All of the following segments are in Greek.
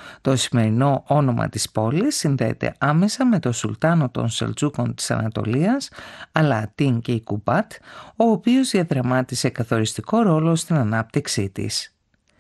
Το σημερινό όνομα της πόλης συνδέεται άμεσα με τον Σουλτάνο των Σελτζούκων της Ανατολίας, Αλαατίν Κεϊκουμπάτ, ο οποίος διαδραμάτισε καθοριστικό ρόλο στην ανάπτυξή της.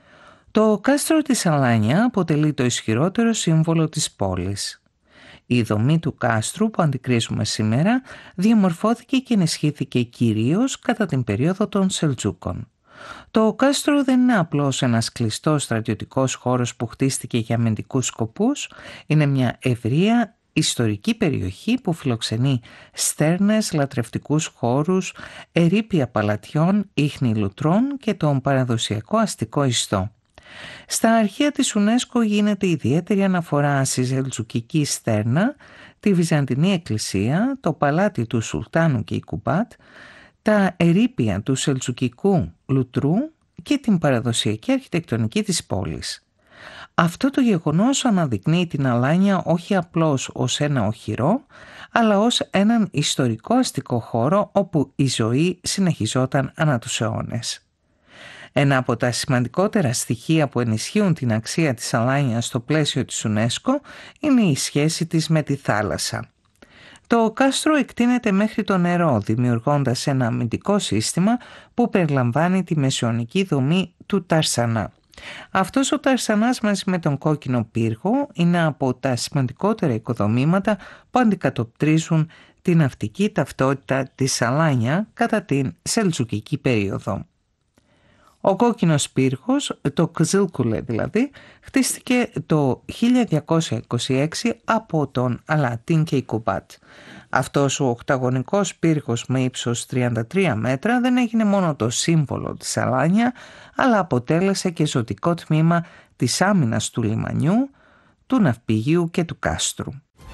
Το κάστρο της Αλάνια αποτελεί το ισχυρότερο σύμβολο της πόλης. Η δομή του κάστρου που αντικρίζουμε σήμερα διαμορφώθηκε και ενισχύθηκε κυρίως κατά την περίοδο των Σελτζούκων. Το κάστρο δεν είναι απλώς ένας κλειστός στρατιωτικός χώρος που χτίστηκε για αμυντικούς σκοπούς, είναι μια ευρεία ιστορική περιοχή που φιλοξενεί στέρνες, λατρευτικούς χώρους, ερείπια παλατιών, ίχνη λουτρών και τον παραδοσιακό αστικό ιστό. Στα αρχεία της UNESCO γίνεται ιδιαίτερη αναφορά στη Σελτζουκική στέρνα, τη Βυζαντινή Εκκλησία, το παλάτι του Σουλτάνου Κεϊκουμπάτ, τα ερείπια του Σελτζουκικού λουτρού και την παραδοσιακή αρχιτεκτονική της πόλης. Αυτό το γεγονός αναδεικνύει την Αλάνια όχι απλώς ως ένα οχυρό, αλλά ως έναν ιστορικό αστικό χώρο όπου η ζωή συνεχιζόταν ανά τους αιώνες. Ένα από τα σημαντικότερα στοιχεία που ενισχύουν την αξία της Αλάνιας στο πλαίσιο της UNESCO είναι η σχέση της με τη θάλασσα. Το κάστρο εκτείνεται μέχρι το νερό, δημιουργώντας ένα αμυντικό σύστημα που περιλαμβάνει τη μεσαιωνική δομή του Ταρσανά. Αυτός ο Ταρσανάς μαζί με τον κόκκινο πύργο είναι από τα σημαντικότερα οικοδομήματα που αντικατοπτρίζουν την ναυτική ταυτότητα της Αλάνια κατά την Σελτζουκική περίοδο. Ο κόκκινος πύργος, το Κζίλκουλε δηλαδή, χτίστηκε το 1226 από τον Αλαατίν Κεϊκουμπάτ. Αυτός ο οκταγωνικός πύργος με ύψος 33 μέτρα δεν έγινε μόνο το σύμβολο της Αλάνια, αλλά αποτέλεσε και ζωτικό τμήμα της άμυνας του λιμανιού, του ναυπηγείου και του κάστρου.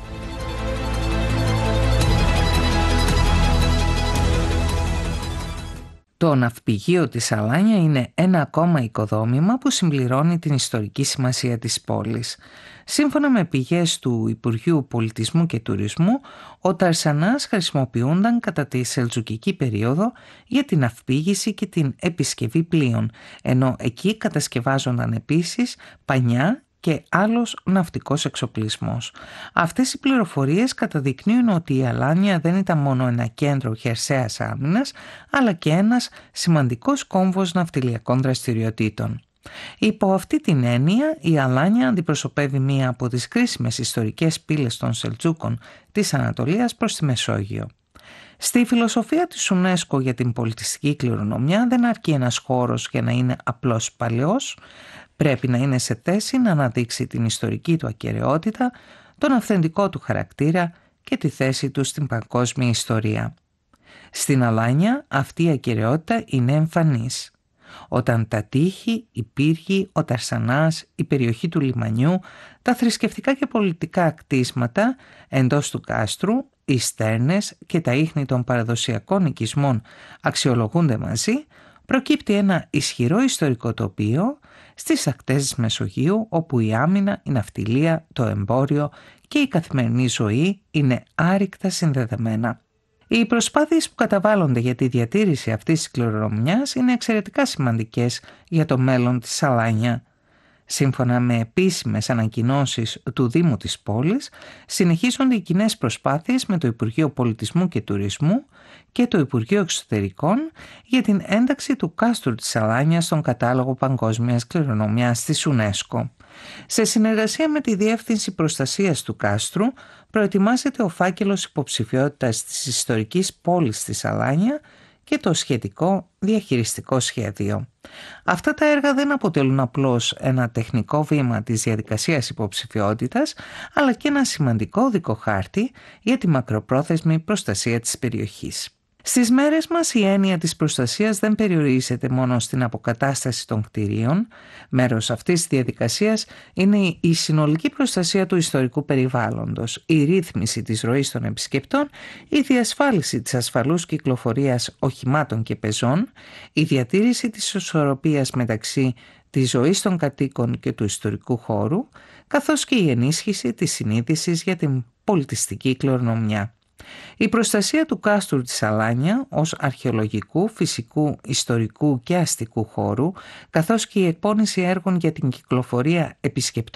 Το ναυπηγείο της Αλάνια είναι ένα ακόμα οικοδόμημα που συμπληρώνει την ιστορική σημασία της πόλης. Σύμφωνα με πηγές του Υπουργείου Πολιτισμού και Τουρισμού, ο Ταρσανάς χρησιμοποιούνταν κατά τη Σελτζουκική περίοδο για την ναυπήγηση και την επισκευή πλοίων, ενώ εκεί κατασκευάζονταν επίσης πανιά και άλλος ναυτικός εξοπλισμός. Αυτές οι πληροφορίες καταδεικνύουν ότι η Αλάνια δεν ήταν μόνο ένα κέντρο χερσαίας άμυνας, αλλά και ένας σημαντικός κόμβος ναυτιλιακών δραστηριοτήτων. Υπό αυτή την έννοια, η Αλάνια αντιπροσωπεύει μία από τις κρίσιμες ιστορικές πύλες των Σελτζούκων της Ανατολίας προς τη Μεσόγειο. Στη φιλοσοφία της UNESCO για την πολιτιστική κληρονομιά δεν αρκεί ένας χώρος για να είναι απλώς παλαιός, πρέπει να είναι σε θέση να αναδείξει την ιστορική του ακεραιότητα, τον αυθεντικό του χαρακτήρα και τη θέση του στην παγκόσμια ιστορία. Στην Αλάνια αυτή η ακεραιότητα είναι εμφανής. Όταν τα τείχη, οι πύργοι, ο Ταρσανάς, η περιοχή του λιμανιού, τα θρησκευτικά και πολιτικά κτίσματα εντός του κάστρου, οι στέρνες και τα ίχνη των παραδοσιακών οικισμών αξιολογούνται μαζί, προκύπτει ένα ισχυρό ιστορικό τοπίο στις ακτές της Μεσογείου, όπου η άμυνα, η ναυτιλία, το εμπόριο και η καθημερινή ζωή είναι άρρηκτα συνδεδεμένα. Οι προσπάθειες που καταβάλλονται για τη διατήρηση αυτής της κληρονομιάς είναι εξαιρετικά σημαντικές για το μέλλον της Αλάνια. Σύμφωνα με επίσημες ανακοινώσεις του Δήμου της πόλης, συνεχίζονται οι κοινές προσπάθειες με το Υπουργείο Πολιτισμού και Τουρισμού και το Υπουργείο Εξωτερικών για την ένταξη του κάστρου της Αλάνια στον κατάλογο παγκόσμιας κληρονομιάς της UNESCO. Σε συνεργασία με τη Διεύθυνση Προστασίας του Κάστρου, προετοιμάζεται ο φάκελος υποψηφιότητας της ιστορικής πόλης της Αλάνια και το σχετικό διαχειριστικό σχέδιο. Αυτά τα έργα δεν αποτελούν απλώς ένα τεχνικό βήμα της διαδικασίας υποψηφιότητας, αλλά και ένα σημαντικό οδικό χάρτη για τη μακροπρόθεσμη προστασία της περιοχής. Στις μέρες μας η έννοια της προστασίας δεν περιορίζεται μόνο στην αποκατάσταση των κτηρίων. Μέρος αυτής της διαδικασίας είναι η συνολική προστασία του ιστορικού περιβάλλοντος, η ρύθμιση της ροής των επισκεπτών, η διασφάλιση της ασφαλούς κυκλοφορίας οχημάτων και πεζών, η διατήρηση της ισορροπίας μεταξύ της ζωής των κατοίκων και του ιστορικού χώρου, καθώς και η ενίσχυση της συνείδησης για την πολιτιστική κληρονομιά. Η προστασία του κάστρου της Αλάνια ως αρχαιολογικού, φυσικού, ιστορικού και αστικού χώρου, καθώς και η εκπόνηση έργων για την κυκλοφορία επισκεπτών